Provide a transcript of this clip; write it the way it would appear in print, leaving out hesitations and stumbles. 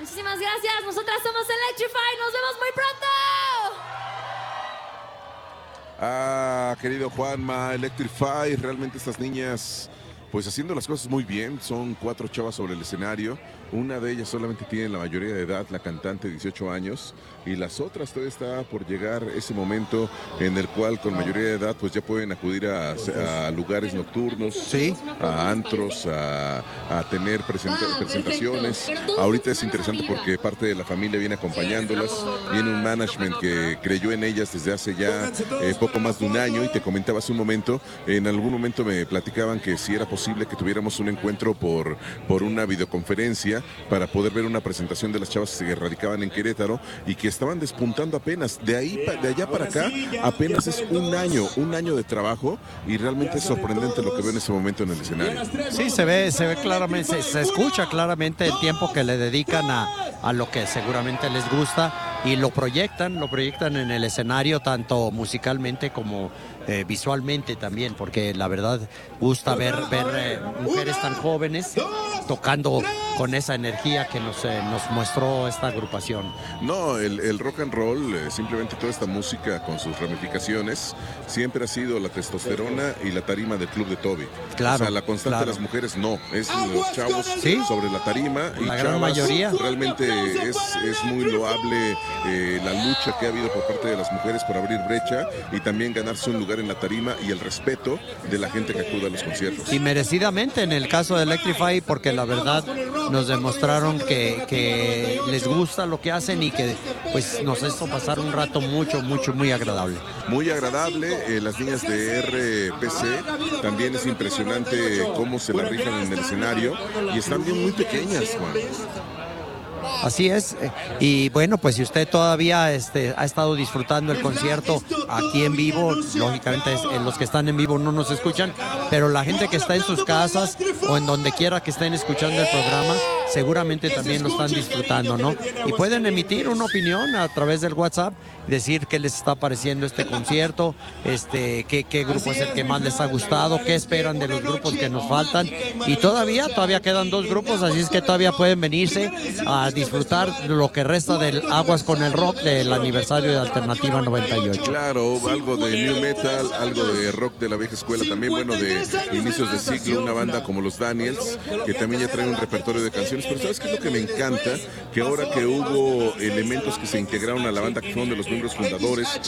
Muchísimas gracias. Nosotras somos Electrify. Nos vemos muy pronto. Querido Juanma, Electrify, realmente estas niñas pues haciendo las cosas muy bien. Son 4 chavas sobre el escenario. Una de ellas solamente tiene la mayoría de edad, la cantante, 18 años, y las otras todavía está por llegar ese momento en el cual con mayoría de edad pues ya pueden acudir a lugares nocturnos, sí, a antros, a tener presentaciones. Ahorita es interesante porque parte de la familia viene acompañándolas, viene un management que creyó en ellas desde hace ya poco más de un año, y te comentaba hace un momento, en algún momento me platicaban que si era posible que tuviéramos un encuentro por una videoconferencia para poder ver una presentación de las chavas que radicaban en Querétaro y que estaban despuntando apenas. De allá para acá apenas es un año de trabajo, y realmente es sorprendente lo que veo en ese momento en el escenario. Sí, se ve claramente, se escucha claramente el tiempo que le dedican a lo que seguramente les gusta, y lo proyectan en el escenario, tanto musicalmente como visualmente también, porque la verdad gusta ver mujeres tan jóvenes tocando con esa energía que nos mostró esta agrupación. No, el rock and roll, simplemente toda esta música con sus ramificaciones, siempre ha sido la testosterona y la tarima del Club de Toby. Claro, o sea, la constante de las mujeres no, es los chavos ¿sí? sobre la tarima, y la gran chavas, mayoría. Realmente es muy loable la lucha que ha habido por parte de las mujeres por abrir brecha y también ganarse un lugar en la tarima, y el respeto de la gente que acude a los conciertos. Y merecidamente en el caso de Electrify, porque la verdad nos demostraron que les gusta lo que hacen y que pues nos hizo pasar un rato muy agradable. Muy agradable. Las niñas de RPC también es impresionante cómo se la rifan en el escenario, y están bien muy pequeñas, Juan. Así es, y bueno, pues si usted todavía ha estado disfrutando el concierto aquí en vivo, lógicamente los que están en vivo no nos escuchan, pero la gente que está en sus casas o en donde quiera que estén escuchando el programa, seguramente también lo están disfrutando, ¿no? Y pueden emitir una opinión a través del WhatsApp, decir qué les está pareciendo este concierto, qué grupo es el que más les ha gustado, qué esperan de los grupos que nos faltan, y todavía quedan 2 grupos, así es que todavía pueden venirse a disfrutar lo que resta del Aguas con el Rock del aniversario de Alternativa 98. Claro, algo de new metal, algo de rock de la vieja escuela, también bueno de inicios de siglo, una banda como los Daniels, que también ya trae un repertorio de canciones. Pero ¿sabes qué es lo que me encanta? Que ahora que hubo elementos que se integraron a la banda, que fueron de los miembros fundadores